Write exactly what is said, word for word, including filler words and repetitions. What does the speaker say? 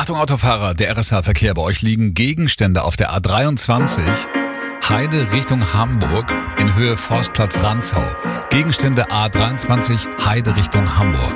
Achtung Autofahrer, der R S H-Verkehr. Bei euch liegen Gegenstände auf der A dreiundzwanzig, Heide Richtung Hamburg in Höhe Forstplatz Rantzau. Gegenstände A dreiundzwanzig, Heide Richtung Hamburg.